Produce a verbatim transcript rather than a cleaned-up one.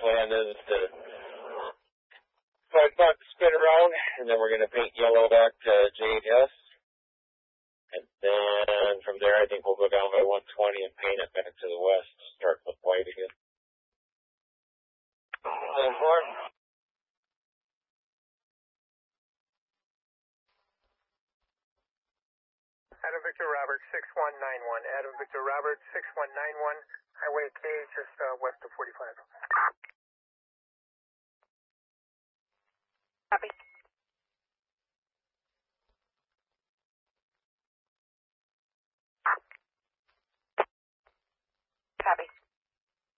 plan is to five bucks spin around, and then we're going to paint yellow back to J S. And then from there, I think we'll go down by one twenty and paint it back to the west, start with white again. Going for it. Adam Victor Robert, six one nine one. Adam Victor Robert, six one nine one. Highway K, just uh, west of forty-five.